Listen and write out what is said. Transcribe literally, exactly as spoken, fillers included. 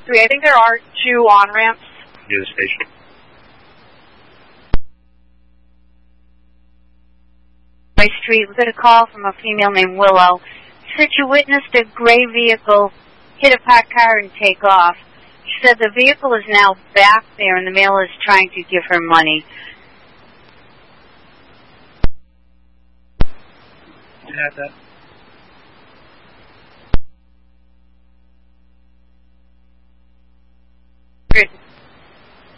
three. I think there are two on-ramps. Near the station. My street, we got a call from a female named Willow. She said she witnessed a gray vehicle hit a parked car and take off. She said the vehicle is now back there and the male is trying to give her money. You have that?